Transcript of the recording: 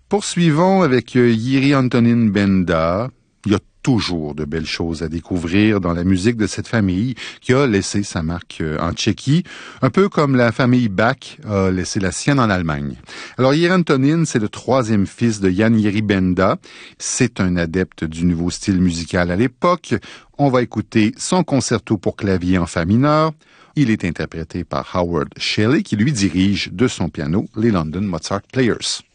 Poursuivons avec Jiří Antonín Benda. Il y a toujours de belles choses à découvrir dans la musique de cette famille qui a laissé sa marque en Tchéquie, un peu comme la famille Bach a laissé la sienne en Allemagne. Alors Jiří Antonín, c'est le troisième fils de Jan Jiří Benda. C'est un adepte du nouveau style musical à l'époque. On va écouter son concerto pour clavier en fa mineur. Il est interprété par Howard Shelley qui lui dirige de son piano les London Mozart Players.